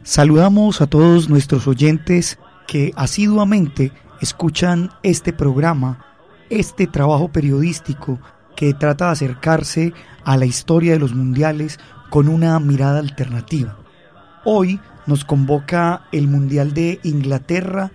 Saludamos a todos nuestros oyentes que asiduamente escuchan este programa, este trabajo periodístico que trata de acercarse a la historia de los mundiales con una mirada alternativa. Hoy nos convoca el Mundial de Inglaterra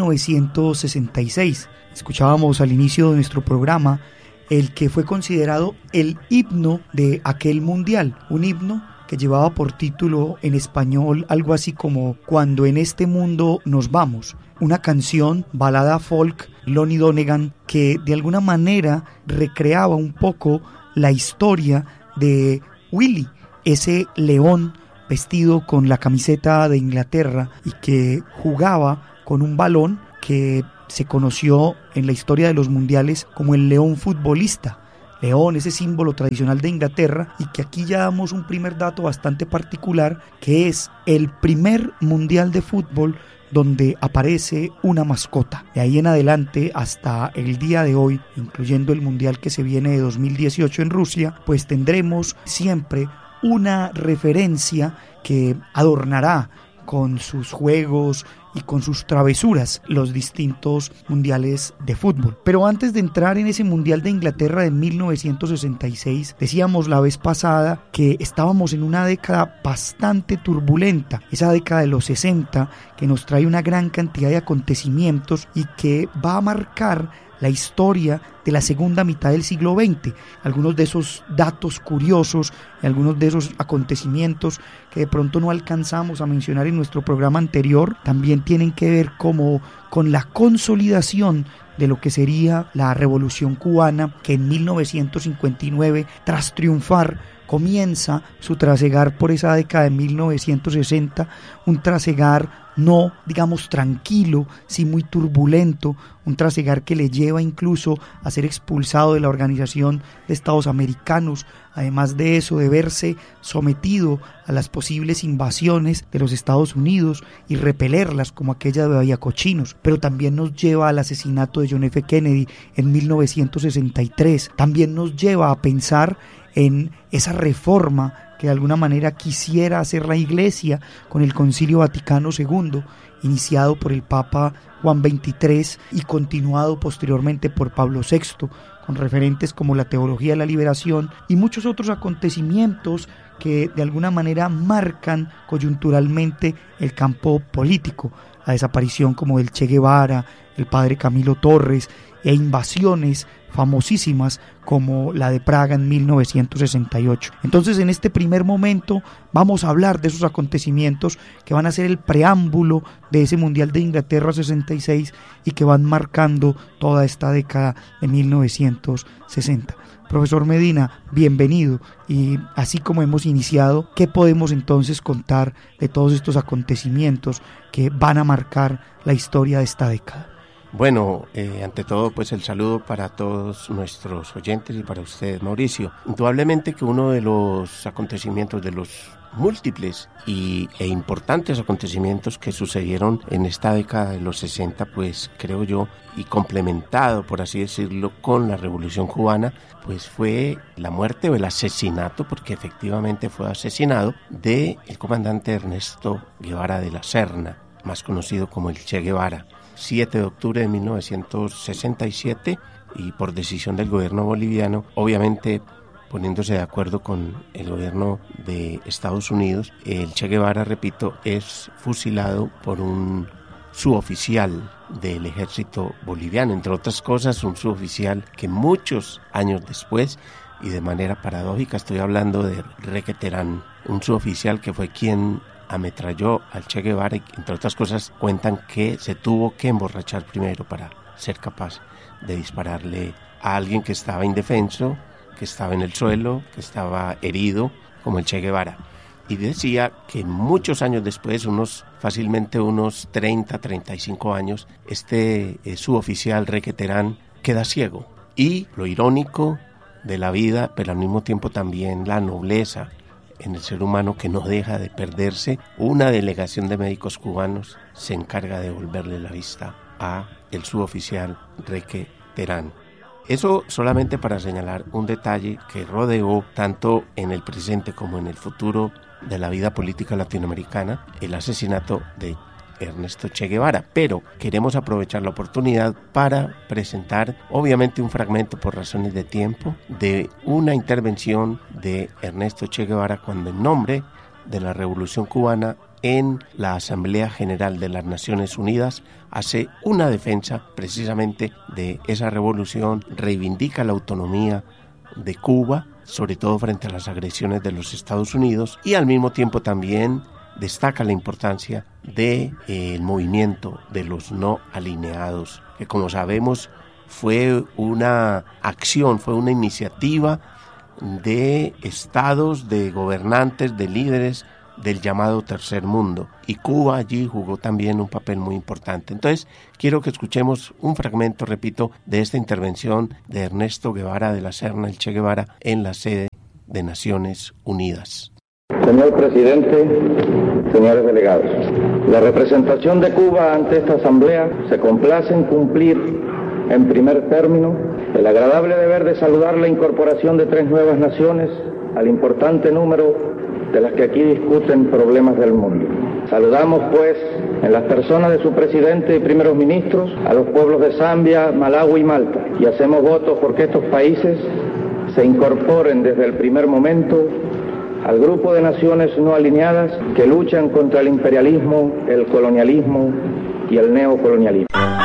1966. Escuchábamos al inicio de nuestro programa el que fue considerado el himno de aquel mundial, un himno que llevaba por título en español algo así como Cuando en este mundo nos vamos, una canción, balada folk, Lonnie Donegan, que de alguna manera recreaba un poco la historia de Willy, ese león vestido con la camiseta de Inglaterra y que jugaba con un balón que se conoció en la historia de los mundiales como el león futbolista. León, ese símbolo tradicional de Inglaterra, y que aquí ya damos un primer dato bastante particular, que es el primer mundial de fútbol donde aparece una mascota. De ahí en adelante hasta el día de hoy, incluyendo el mundial que se viene de 2018 en Rusia, pues tendremos siempre una referencia que adornará con sus juegos y con sus travesuras los distintos mundiales de fútbol. Pero antes de entrar en ese mundial de Inglaterra de 1966, decíamos la vez pasada que estábamos en una década bastante turbulenta, esa década de los 60 que nos trae una gran cantidad de acontecimientos y que va a marcar la historia de la segunda mitad del siglo XX. Algunos de esos datos curiosos, algunos de esos acontecimientos que de pronto no alcanzamos a mencionar en nuestro programa anterior, también tienen que ver como con la consolidación de lo que sería la Revolución Cubana, que en 1959, tras triunfar, comienza su trasegar por esa década de 1960, un trasegar no, digamos, tranquilo, sí muy turbulento, un trasegar que le lleva incluso a ser expulsado de la Organización de Estados Americanos, además de eso, de verse sometido a las posibles invasiones de los Estados Unidos y repelerlas como aquella de Bahía Cochinos, pero también nos lleva al asesinato de John F. Kennedy en 1963, también nos lleva a pensar en esa reforma que de alguna manera quisiera hacer la Iglesia con el Concilio Vaticano II, iniciado por el Papa Juan XXIII y continuado posteriormente por Pablo VI, con referentes como la teología de la liberación y muchos otros acontecimientos que de alguna manera marcan coyunturalmente el campo político, la desaparición como del Che Guevara, el padre Camilo Torres, e invasiones famosísimas como la de Praga en 1968. Entonces, en este primer momento vamos a hablar de esos acontecimientos que van a ser el preámbulo de ese Mundial de Inglaterra 66 y que van marcando toda esta década de 1960. Profesor Medina, bienvenido, y así como hemos iniciado, ¿qué podemos entonces contar de todos estos acontecimientos que van a marcar la historia de esta década? Bueno, ante todo, pues el saludo para todos nuestros oyentes y para usted, Mauricio. Indudablemente que uno de los acontecimientos, de los múltiples e importantes acontecimientos que sucedieron en esta década de los 60, pues creo yo, y complementado, por así decirlo, con la Revolución Cubana, pues fue la muerte o el asesinato, porque efectivamente fue asesinado, del comandante Ernesto Guevara de la Serna, más conocido como el Che Guevara. 7 de octubre de 1967, y por decisión del gobierno boliviano, obviamente poniéndose de acuerdo con el gobierno de Estados Unidos, el Che Guevara, repito, es fusilado por un suboficial del ejército boliviano, entre otras cosas un suboficial que muchos años después, y de manera paradójica, estoy hablando de Reque Terán, un suboficial que fue quien ametralló al Che Guevara, y entre otras cosas cuentan que se tuvo que emborrachar primero para ser capaz de dispararle a alguien que estaba indefenso, que estaba en el suelo, que estaba herido, como el Che Guevara. Y decía que muchos años después, fácilmente unos 30, 35 años, este suboficial Reque Terán queda ciego. Y lo irónico de la vida, pero al mismo tiempo también la nobleza en el ser humano que no deja de perderse, una delegación de médicos cubanos se encarga de devolverle la vista a el suboficial Reque Terán. Eso solamente para señalar un detalle que rodeó tanto en el presente como en el futuro de la vida política latinoamericana, el asesinato de Ernesto Che Guevara, pero queremos aprovechar la oportunidad para presentar obviamente un fragmento por razones de tiempo de una intervención de Ernesto Che Guevara cuando en nombre de la Revolución Cubana en la Asamblea General de las Naciones Unidas hace una defensa precisamente de esa revolución, reivindica la autonomía de Cuba, sobre todo frente a las agresiones de los Estados Unidos, y al mismo tiempo también destaca la importancia del movimiento de los no alineados, que como sabemos fue una acción, fue una iniciativa de estados, de gobernantes, de líderes del llamado Tercer Mundo, y Cuba allí jugó también un papel muy importante. Entonces quiero que escuchemos un fragmento, repito, de esta intervención de Ernesto Guevara de la Serna, el Che Guevara, en la sede de Naciones Unidas. Señor presidente, señores delegados, la representación de Cuba ante esta asamblea se complace en cumplir, en primer término, el agradable deber de saludar la incorporación de 3 nuevas naciones al importante número de las que aquí discuten problemas del mundo. Saludamos, pues, en las personas de su presidente y primeros ministros, a los pueblos de Zambia, Malawi y Malta, y hacemos votos porque estos países se incorporen desde el primer momento al grupo de naciones no alineadas que luchan contra el imperialismo, el colonialismo y el neocolonialismo.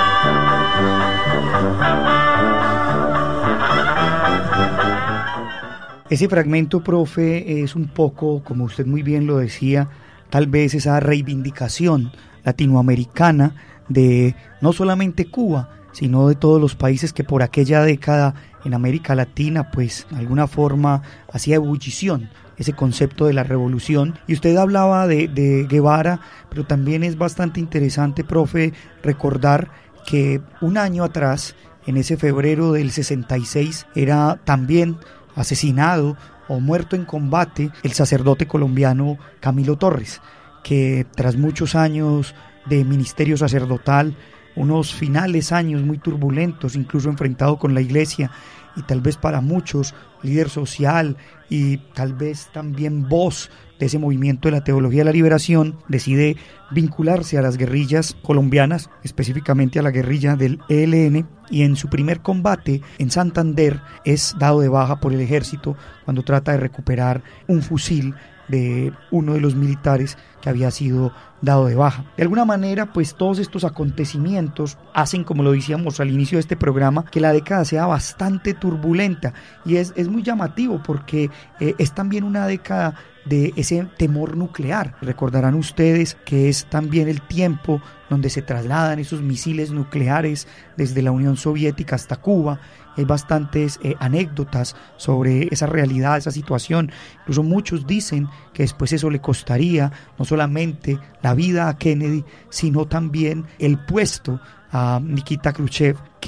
Ese fragmento, profe, es un poco, como usted muy bien lo decía, tal vez esa reivindicación latinoamericana de no solamente Cuba, sino de todos los países que por aquella década en América Latina, pues de alguna forma hacía ebullición ese concepto de la revolución. Y usted hablaba de Guevara, pero también es bastante interesante, profe, recordar que un año atrás, en ese febrero del 66, era también asesinado o muerto en combate el sacerdote colombiano Camilo Torres, que tras muchos años de ministerio sacerdotal, unos finales años muy turbulentos, incluso enfrentado con la iglesia, y tal vez para muchos líder social y tal vez también voz de ese movimiento de la teología de la liberación, decide vincularse a las guerrillas colombianas, específicamente a la guerrilla del ELN, y en su primer combate en Santander es dado de baja por el ejército cuando trata de recuperar un fusil de uno de los militares que había sido dado de baja. De alguna manera, pues todos estos acontecimientos hacen, como lo decíamos al inicio de este programa, que la década sea bastante turbulenta, y es muy llamativo porque es también una década de ese temor nuclear. Recordarán ustedes que es también el tiempo donde se trasladan esos misiles nucleares desde la Unión Soviética hasta Cuba. Hay bastantes anécdotas sobre esa realidad, esa situación. Incluso muchos dicen que después eso le costaría no solamente la vida a Kennedy, sino también el puesto a Nikita Khrushchev,